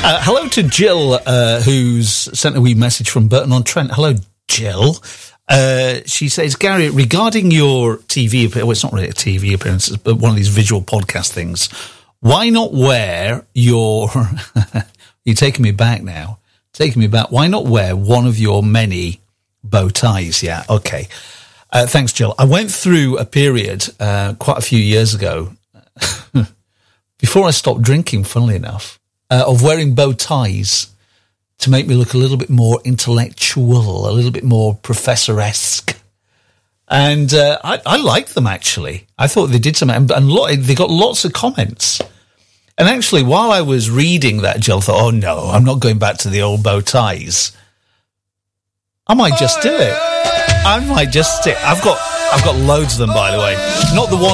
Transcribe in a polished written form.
Hello to Jill, who's sent a wee message from Burton-on-Trent. Hello, Jill. She says, Gary, regarding your TV appearance, well, it's not really a TV appearance, but one of these visual podcast things, why not wear your... You're taking me back now. Why not wear one of your many bow ties? Yeah, okay. Thanks, Jill. I went through a period quite a few years ago, before I stopped drinking, funnily enough, of wearing bow ties to make me look a little bit more intellectual, a little bit more professor-esque. And I liked them, actually. I thought they did something, and they got lots of comments. And actually, while I was reading that, Jill thought, oh, no, I'm not going back to the old bow ties. I might just do it. I've got loads of them, by the way. Not the one